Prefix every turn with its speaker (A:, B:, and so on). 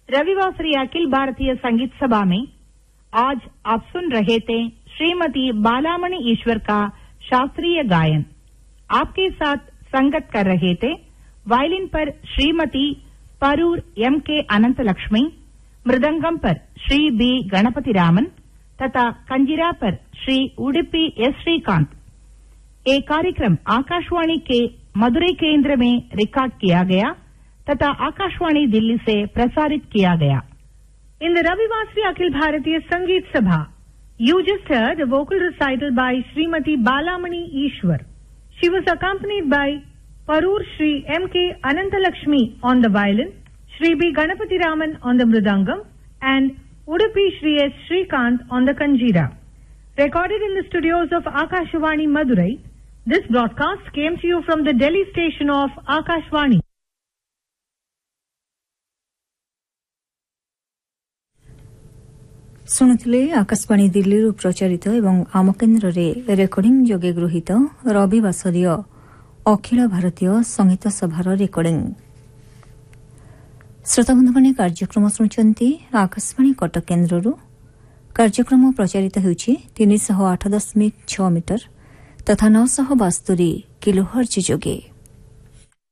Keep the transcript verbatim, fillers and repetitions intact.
A: रविवासरी अखिल भारतीय संगीत सभा में आज आप सुन रहे थे श्रीमती बालामणि ईश्वर का शास्त्रीय गायन। आपके साथ संगत कर रहे थे वायलिन पर श्रीमती परूर एम के अनंत लक्ष्मी, मृदंगम पर श्री बी गणपति रामन तथा कंजिरा पर श्री उडुपी एस श्रीकांत। ये कार्यक्रम आकाशवाणी के मदुरई केंद्र में रिकॉर्ड किया गया तथा आकाशवाणी दिल्ली से प्रसारित किया गया। In the Ravivasri Akhil Bharatiya Sangeet Sabha, you just heard a vocal recital by Srimati Balamani Ishwar. She was accompanied by Parur Shri M K Anantalakshmi on the violin, Shri B Ganapati Raman on the mridangam, and Udupi Shri S Shrikant on the kanjira. Recorded in the studios of Akashvani Madurai, this broadcast came to you from the Delhi station of Akashvani.
B: ଶୁଣୁଥିଲେ ଆକାଶବାଣୀ ଦିଲ୍ଲୀରୁ ପ୍ରଚାରିତ ଏବଂ ଆମ କେନ୍ଦ୍ରରେ recording ଯୋଗେ ଗୃହୀତ ରବିବାସରୀୟ ଅଖିଳ ଭାରତୀୟ ସଙ୍ଗୀତ ସଭାର ରେକର୍ଡିଂ। ଶ୍ରୋତାବନ୍ଧୁମାନେ କାର୍ଯ୍ୟକ୍ରମ ଶୁଣୁଛନ୍ତି ଆକାଶବାଣୀ କଟକ କେନ୍ଦ୍ରରୁ। କାର୍ଯ୍ୟକ୍ରମ ପ୍ରଚାରିତ ହେଉଛି ତିନିଶହ ଆଠ ଦଶମିକ ଛଅ ମିଟର ତଥା ନଅଶହ ବାସ୍ତୋରି କିଲୋହର୍ଜ ଯୋଗେ।